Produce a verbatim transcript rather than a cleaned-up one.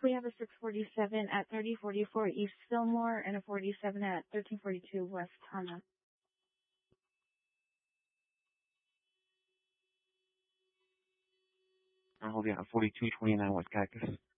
We have a six forty-seven at thirty forty-four East Fillmore and a forty-seven at thirteen forty-two West Hana. I'm holding out forty-two twenty-nine West Cactus.